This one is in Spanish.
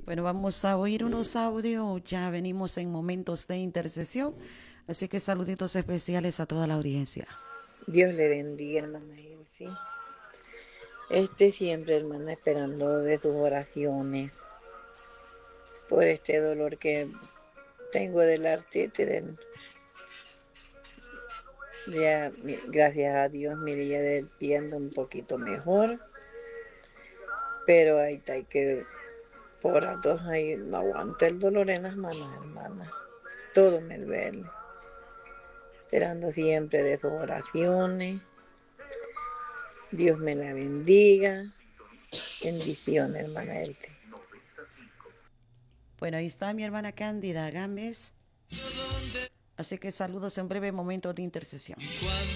Bueno, vamos a oír unos audios, ya venimos en momentos de intercesión, así que saluditos especiales a toda la audiencia. Dios le bendiga, hermana Elsie. Siempre, hermana, esperando de sus oraciones por este dolor que tengo del artrite. Ya, gracias a Dios, mi día del pie anda un poquito mejor, pero ahí está, hay que por ratos ahí no aguanto el dolor en las manos, hermana. Todo me duele. Esperando siempre de sus oraciones. Dios me la bendiga. Bendición, hermana Elsie. Bueno, ahí está mi hermana Cándida Gámez, así que saludos en breve momento de intercesión.